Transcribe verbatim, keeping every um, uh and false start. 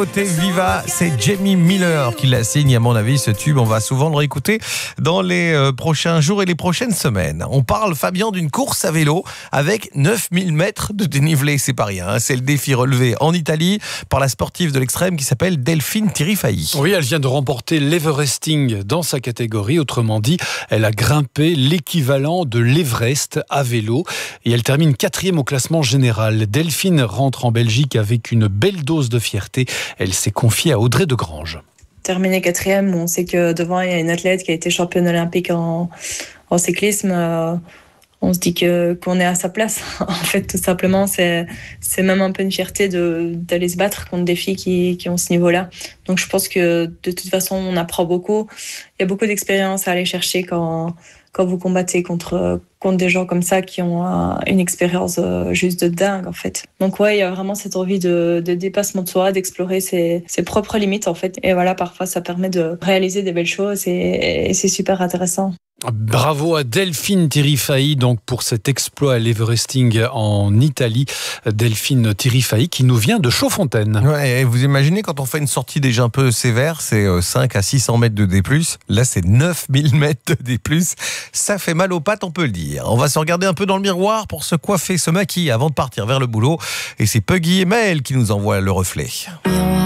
Côté Viva, c'est Jamie Miller qui la signe. À mon avis, ce tube, on va souvent le réécouter dans les euh, prochains jours et les prochaines semaines. On parle, Fabien, d'une course à vélo avec neuf mille mètres de dénivelé. C'est pas rien, hein. C'est le défi relevé en Italie par la sportive de l'extrême qui s'appelle Delphine Tirifai. Oui, elle vient de remporter l'Everesting dans sa catégorie. Autrement dit, elle a grimpé l'équivalent de l'Everest à vélo et elle termine quatrième au classement général. Delphine rentre en Belgique avec une belle dose de fierté. Elle s'est confiée à Audrey de Grange. Terminé quatrième, on sait que devant il y a une athlète qui a été championne olympique en, en cyclisme. Euh, on se dit que qu'on est à sa place. En fait, tout simplement, c'est c'est même un peu une fierté de d'aller se battre contre des filles qui qui ont ce niveau-là. Donc, je pense que de toute façon, on apprend beaucoup. Il y a beaucoup d'expérience à aller chercher quand quand vous combattez contre contre des gens comme ça qui ont euh, une expérience euh, juste de dingue en fait. Donc ouais, il y a vraiment cette envie de, de dépassement de soi, d'explorer ses, ses propres limites en fait. Et voilà, parfois ça permet de réaliser des belles choses et, et c'est super intéressant. Bravo à Delphine Tirifai donc pour cet exploit à l'Everesting en Italie. Delphine Tirifai qui nous vient de Chaudfontaine. Ouais, et vous imaginez quand on fait une sortie déjà un peu sévère, c'est cinq à six cents mètres de D plus. Là, c'est neuf mille mètres de D plus. Ça fait mal aux pattes, on peut le dire. On va se regarder un peu dans le miroir pour se coiffer, se maquiller avant de partir vers le boulot. Et c'est Puggy et Maël qui nous envoient le reflet.